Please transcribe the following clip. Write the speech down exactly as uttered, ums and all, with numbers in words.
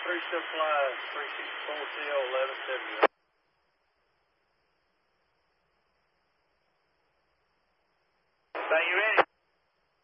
three six flight, three six four T O eleven seventy. Thank you